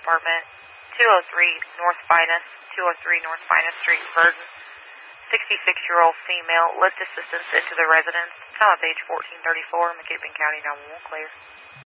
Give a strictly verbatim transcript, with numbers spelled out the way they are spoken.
Department, two oh three North Finest, two oh three North Finest Street, Verdon. sixty-six-year-old female, lift assistance into the residence. Time of age fourteen thirty-four, McKibbin County nine one one, clear.